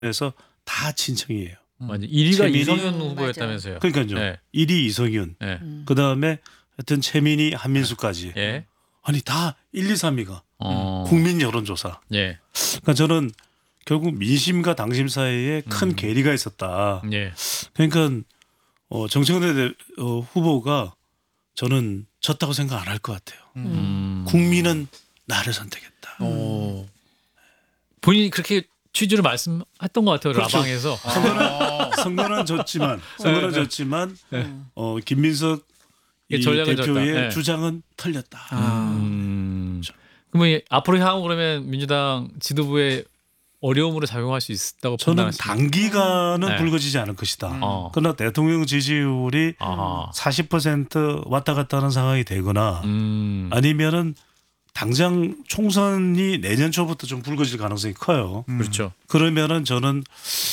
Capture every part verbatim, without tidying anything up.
에서 다 친청이에요. 맞아. 일 위가 최민희- 이성윤 음, 후보였다면서요. 그러니까요. 네. 일 위 이성윤, 네. 음. 그 다음에 하여튼 최민희, 한민수까지. 예. 아니 다 일, 이, 삼 위가 어. 국민 여론조사. 예. 그러니까 저는 결국 민심과 당심 사이에 큰 음. 괴리가 있었다. 예. 그러니까 어, 정청래 대- 어, 후보가 저는 졌다고 생각 안 할 것 같아요. 음. 국민은 나를 선택했다. 오. 본인이 그렇게 취지로 말씀했던 것 같아요. 그렇죠. 라방에서. 선거는, 선거는 졌지만 선거는 네. 졌지만 네. 어, 김민석 예, 이 전략은 대표의 졌다. 네. 주장은 틀렸다. 음. 그러면 이- 앞으로 향후 그러면 민주당 지도부의 어려움으로 작용할 수 있다고 저는 판단하십니까? 단기간은 네. 붉어지지 않을 것이다. 어. 그러나 대통령 지지율이 아하. 사십 퍼센트 왔다 갔다 하는 상황이 되거나 음. 아니면은 당장 총선이 내년 초부터 좀 붉어질 가능성이 커요. 그렇죠. 그러면은 저는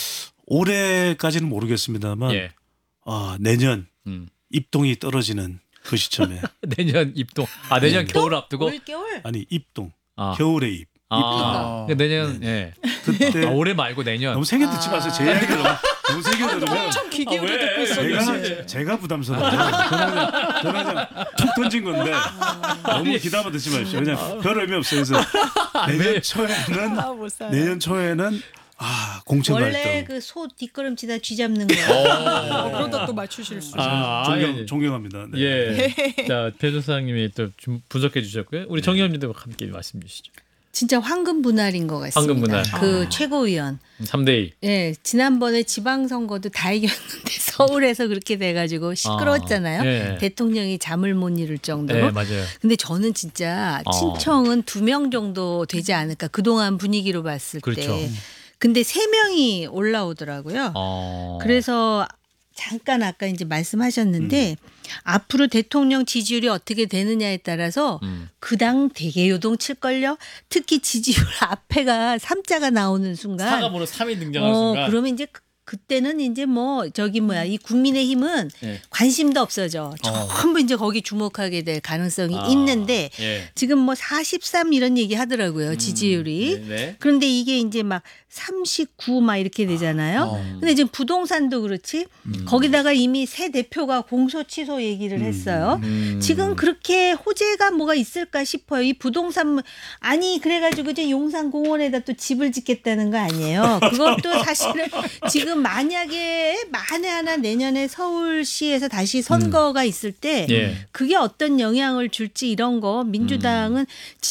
올해까지는 모르겠습니다만 예. 아, 내년 음. 입동이 떨어지는 그 시점에 내년 입동. 아 내년 겨울 앞두고. 올겨울. 아니 입동 아. 겨울의 입 아. 그러니까 내년 예. 그때 아, 올해 말고 내년. 너무 세게 듣지 마세요. 제 이야기를 너무, 너무 세게 들으면 엄청 귀 기울여 아, 왜? 듣고 있었는데. 제가 제가 부담스러워요. 저는 그냥, 저는 그냥 툭 던진 건데 너무 기다려 듣지 마십시오. 그냥 별 의미 없어요. 그래서 내년 초에는 아, 못 살아. 내년 초에는 아 공천 원래 갈등 그 소 뒷걸음치다 쥐 잡는 거. 어, 그러다 또 맞추실 수 있어요. 아, 존경 아니. 존경합니다. 네. 예. 자, 배 조사님이 또 좀 분석해 주셨고요. 우리 정의원님도 함께 말씀 주시죠. 진짜 황금 분할인 것 같습니다. 황금 분할. 그 아. 최고위원. 삼 대 이. 예, 지난번에 지방선거도 다 이겼는데 서울에서 그렇게 돼가지고 시끄러웠잖아요. 아, 예. 대통령이 잠을 못 이룰 정도로. 네, 맞아요. 근데 저는 진짜 어. 친청은 두 명 정도 되지 않을까. 그동안 분위기로 봤을 그렇죠. 때. 근데 세 명이 올라오더라고요. 어. 그래서 잠깐 아까 이제 말씀하셨는데 앞으로 대통령 지지율이 어떻게 되느냐에 따라서 음. 그 당 대개 요동칠걸요. 특히 지지율 앞에가 삼자가 나오는 순간. 사과번호 삼 이 등장하는 어, 순간. 그러면 이제 그- 그때는 이제 뭐 저기 뭐야 이 국민의힘은 예. 관심도 없어져. 어. 전부 이제 거기 주목하게 될 가능성이 아, 있는데 예. 지금 뭐 사십삼 이런 얘기 하더라고요. 지지율이. 네, 네. 그런데 이게 이제 막 삼십구 막 이렇게 되잖아요. 어. 근데 지금 부동산도 그렇지. 음. 거기다가 이미 새 대표가 공소 취소 얘기를 했어요. 음. 지금 그렇게 호재가 뭐가 있을까 싶어요. 이 부동산 아니 그래가지고 이제 용산공원에다 또 집을 짓겠다는 거 아니에요. 그것도 사실은 지금 만약에 만에 하나 내년에 서울시에서 다시 선거가 있을 때 예. 그게 어떤 영향을 줄지 이런 거 민주당은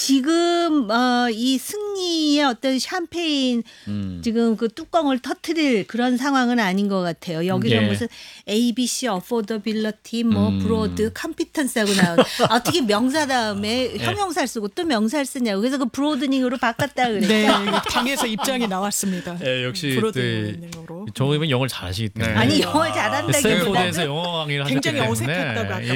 지금 어, 이 승리의 어떤 샴페인 음. 지금 그 뚜껑을 터트릴 그런 상황은 아닌 것 같아요. 여기서 예. 무슨 에이비씨, 어포더빌러티, 뭐 음. 브로드, 컴피턴스하고 나온 어떻게 명사 다음에 예. 형용사를 쓰고 또 명사를 쓰냐고. 그래서 그 브로드닝으로 바꿨다 그랬어요. 네, 당에서 입장이 나왔습니다. 예, 역시 브로드닝으로. 정의원 영어를 잘하시기 때문에. 네. 아니 영어를 잘한다기보다는 스탠포드에서 영어 강의를 하셨기 굉장히 때문에. 어색했다고 아까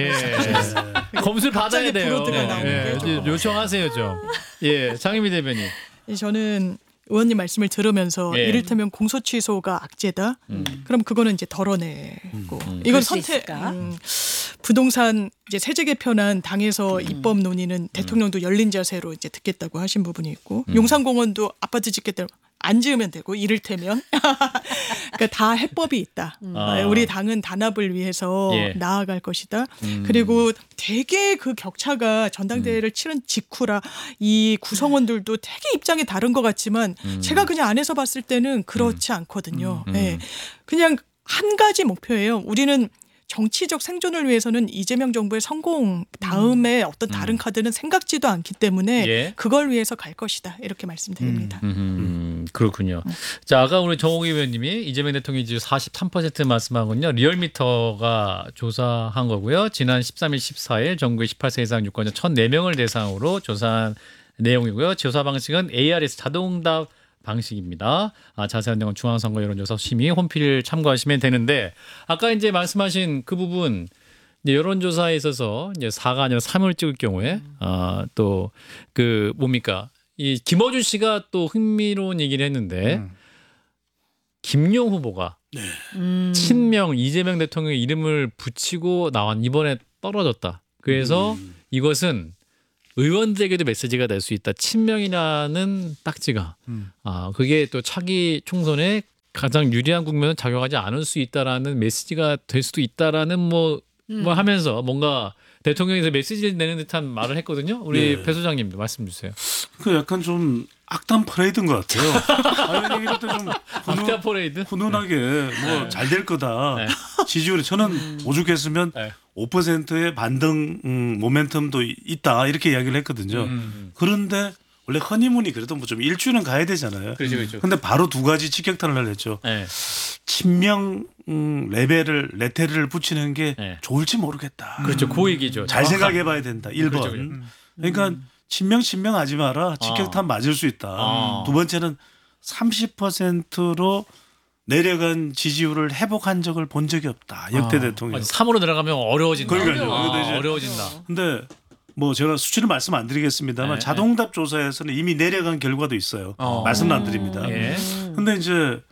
예. 검수를 받아야 갑자기 돼요. 브로드가 나오는 예. 게 좀. 요청하세요 좀. 예, 장희미 대변인. 저는 의원님 말씀을 들으면서 예. 이를테면 공소 취소가 악재다. 그럼 그거는 이제 덜어내고 음. 이건 그럴 수 선택 있을까? 음, 부동산 이제 세제 개편안 당에서 입법 논의는 대통령도 열린 자세로 이제 듣겠다고 하신 부분이 있고 용산공원도 아파트 짓겠다고 안 지으면 되고 이를테면 그러니까 다 해법이 있다. 아. 우리 당은 단합을 위해서 예. 나아갈 것이다. 음. 그리고 되게 그 격차가 전당대회를 치른 직후라 이 구성원들도 되게 입장이 다른 것 같지만 제가 그냥 안에서 봤을 때는 그렇지 않거든요. 음. 네. 그냥 한 가지 목표예요. 우리는 정치적 생존을 위해서는 이재명 정부의 성공 다음에 어떤 다른 카드는 생각지도 않기 때문에 예. 그걸 위해서 갈 것이다. 이렇게 말씀드립니다. 음, 그렇군요. 자, 아까 우리 정홍 의원님이 이재명 대통령이 지금 사십삼 퍼센트 말씀하군요. 리얼미터가 조사한 거고요. 지난 십삼 일, 십사 일 전국의 십팔 세 이상 유권자 천사 명을 대상으로 조사한 내용이고요. 조사 방식은 에이알에스 자동응답 방식입니다. 아, 자세한 내용은 중앙선거 여론조사 심의 홈페이지를 참고하시면 되는데 아까 이제 말씀하신 그 부분 이제 여론조사에 있어서 이제 사가 아니라 삼을 찍을 경우에 아, 또 그 뭡니까 이 김어준 씨가 또 흥미로운 얘기를 했는데 음. 김용 후보가 음. 친명 이재명 대통령의 이름을 붙이고 나왔 이번에 떨어졌다. 그래서 음. 이것은 의원들에게도 메시지가 될 수 있다. 친명이라는 딱지가 음. 아 그게 또 차기 총선에 가장 유리한 국면은 작용하지 않을 수 있다라는 메시지가 될 수도 있다라는 뭐, 뭐 하면서 뭔가 대통령에서 메시지를 내는 듯한 말을 했거든요. 우리 네. 배 소장님도 말씀 주세요. 그 약간 좀 악담 퍼레이드인 것 같아요. 아니 이럴 때좀 악담 퍼레이드? 훈훈하게 뭐 잘 될 거다. 네. 지지율이 저는 오죽했으면 네. 오 퍼센트의 반등 음, 모멘텀도 있다 이렇게 이야기를 했거든요. 음. 그런데 원래 허니문이 그래도 뭐 좀 일주일은 가야 되잖아요. 그렇죠, 그렇죠. 근데 바로 두 가지 직격탄을 했죠. 네. 친명 음, 레벨을 레테르를 붙이는 게 네. 좋을지 모르겠다. 그렇죠. 그 얘기죠. 잘 정확한- 생각해봐야 된다. 일 번. 그렇죠, 그렇죠. 그러니까 친명 친명 하지 마라. 직격탄 맞을 수 있다. 아. 두 번째는 삼십 퍼센트로 내려간 지지율을 회복한 적을 본 적이 없다. 역대 대통령. 삼으로 내려가면 어려워진다. 그러니까요. 아, 그래도 이제- 어려워진다. 근데 뭐 제가 수치를 말씀 안 드리겠습니다만 네, 자동답 조사에서는 이미 내려간 결과도 있어요. 어. 말씀 안 드립니다. 예. 근데 이제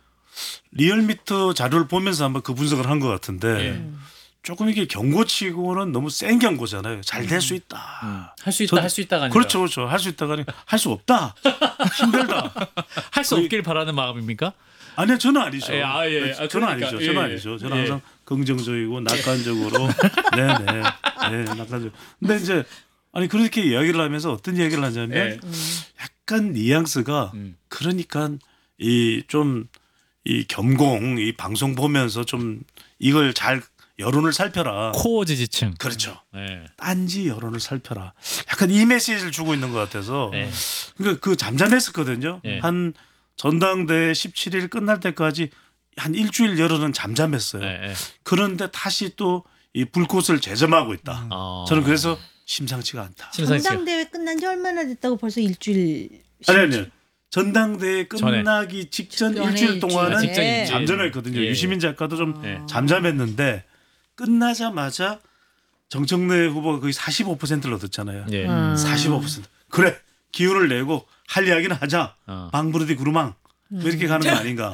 리얼미터 자료를 보면서 한번 그 분석을 한 것 같은데 예. 조금 이게 경고치고는 너무 센 경고잖아요. 잘 될 수 있다. 음. 할 수 있다, 저- 할 수 있다가 아니라 그렇죠, 그렇죠. 할 수 있다가 아니라 할 수 없다. 힘들다. 할 수 거의- 없길 바라는 마음입니까? 아니요, 저는 아니죠. 예, 아, 예. 아, 저는 그러니까, 아니죠. 저는 예, 아니죠. 저는 예. 항상 긍정적이고 낙관적으로. 네네. 네, 낙관적. 근데 이제 아니 그렇게 이야기를 하면서 어떤 이야기를 하냐면 예. 약간 뉘앙스가 음. 그러니까 이 좀 이 겸공 이 방송 보면서 좀 이걸 잘 여론을 살펴라. 코어 지지층. 그렇죠. 예. 딴지 여론을 살펴라. 약간 이 메시지를 주고 있는 것 같아서 예. 그러니까 그 잠잠했었거든요. 예. 한 전당대회 십칠 일 끝날 때까지 한 일주일 여론은 잠잠했어요. 예. 예. 그런데 다시 또 이 불꽃을 재점하고 있다. 어. 저는 그래서 심상치가 않다. 심상치가. 전당대회 끝난 지 얼마나 됐다고 벌써 일주일. 아니 아니요. 전당대회 전에. 끝나기 직전 전에 일주일 일주일. 동안은 아, 직전 일주일. 잠잠했거든요. 예. 유시민 작가도 좀 예. 잠잠했는데 끝나자마자 정청래 후보가 거의 사십오 퍼센트를 얻었잖아요. 예. 음. 사십오 퍼센트. 그래 기운을 내고 할 이야기는 하자. 어. 방부르디 구루망 뭐 이렇게 가는 거 아닌가.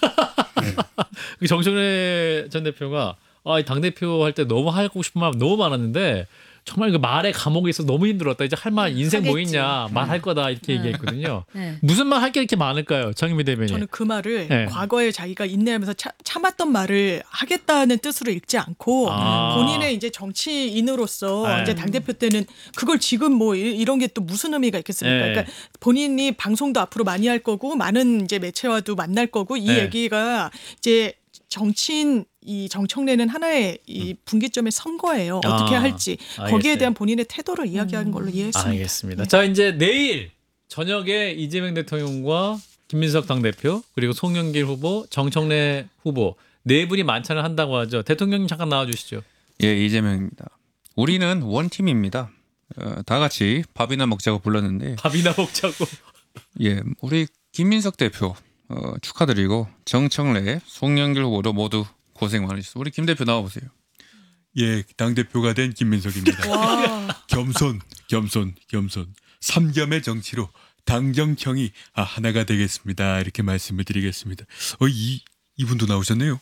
그 정청래 전 대표가 아, 당 대표 할 때 너무 하고 싶은 마음 너무 많았는데 정말 그 말의 감옥에 있어 너무 힘들었다. 이제 할 말 인생 뭐 하겠지. 있냐 말할 거다 이렇게 얘기했거든요. 네. 무슨 말 할 게 이렇게 많을까요, 정유미 대변인? 저는 그 말을 네. 과거에 자기가 인내하면서 차, 참았던 말을 하겠다는 뜻으로 읽지 않고 아. 본인의 이제 정치인으로서 네. 이제 당 대표 때는 그걸 지금 뭐 이- 이런 게 또 무슨 의미가 있겠습니까? 네. 그러니까 본인이 방송도 앞으로 많이 할 거고 많은 이제 매체와도 만날 거고 이 네. 얘기가 이제 정치인 이 정청래는 하나의 이 분기점의 선거예요. 어떻게 아, 할지 알겠어요. 거기에 대한 본인의 태도를 이야기한 걸로 이해했습니다. 알겠습니다. 자 이제 내일 저녁에 이재명 대통령과 김민석 당대표 그리고 송영길 후보, 정청래 후보 네 분이 만찬을 한다고 하죠. 대통령님 잠깐 나와주시죠. 예, 이재명입니다. 우리는 원팀입니다. 어, 다 같이 밥이나 먹자고 불렀는데, 밥이나 먹자고. 예, 우리 김민석 대표 어, 축하드리고 정청래, 송영길 후보도 모두 고생 많으셨어요. 우리 김 대표 나와보세요. 예, 당대표가 된 김민석입니다. 와. 겸손, 겸손, 겸손. 삼겸의 정치로 당정청이 아, 하나가 되겠습니다. 이렇게 말씀을 드리겠습니다. 어, 이, 이분도 나오셨네요.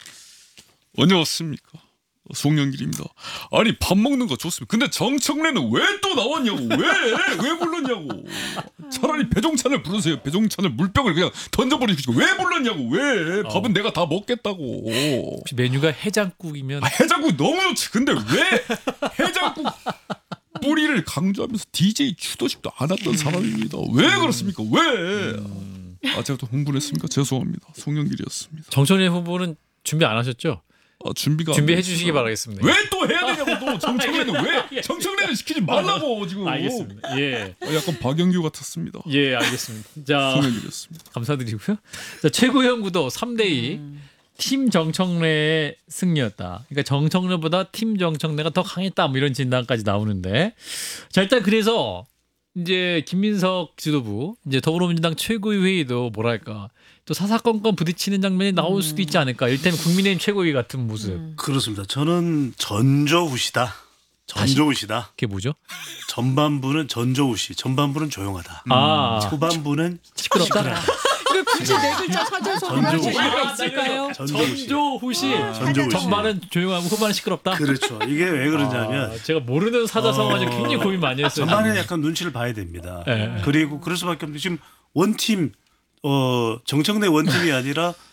안녕하십니까. 송영길입니다. 아니 밥 먹는 거 좋습니다. 근데 정청래는 왜 또 나왔냐고. 왜? 왜 불렀냐고. 차라리 배종찬을 부르세요. 배종찬을 물병을 그냥 던져버리시고 왜 불렀냐고. 왜? 밥은 내가 다 먹겠다고. 혹시 메뉴가 해장국이면 아, 해장국 너무 좋지. 근데 왜 해장국 뿌리를 강조하면서 디제이 추도식도 안 했던 사람입니다. 왜 그렇습니까? 왜? 아 제가 또 흥분했습니까? 죄송합니다. 송영길이었습니다. 정청래 후보는 준비 안 하셨죠? 아, 준비가 안 준비해 됐어요. 주시기 바라겠습니다. 왜 또 해야 되냐고. 또 정청래는 왜? 정청래는 시키지 말라고 지금. 알겠습니다. 예, 어, 약간 박영규 같았습니다. 예, 알겠습니다. 자, 송영길이었습니다. 감사드리고요. 자, 최고위원 구도 삼 대 이. 팀 정청래의 승리였다. 그러니까 정청래보다 팀 정청래가 더 강했다. 뭐 이런 진단까지 나오는데. 자, 일단 그래서 이제 김민석 지도부, 이제 더불어민주당 최고위 회의도 뭐랄까 또 사사건건 부딪히는 장면이 나올 수도 있지 않을까. 일단 국민의힘 최고위 같은 모습. 그렇습니다. 저는 전조후시다. 전조후시다. 그게 뭐죠? 전반부는 전조후시, 전반부는 조용하다. 아, 후반부는 시끄럽다. 이걸 굳이 네 글자 사전성어를 할 전조. 이유가 있을까요? 전조후시. 전조후시. 전조후시. 전반은 조용하고 후반은 시끄럽다. 그렇죠. 이게 왜 그러냐면 아, 제가 모르는 사자성어 가지고 어, 굉장히 고민 많이 했어요. 전반에 약간 눈치를 봐야 됩니다. 네. 그리고 그럴 수밖에 없는데 지금 원팀 어 정청래 원팀이 아니라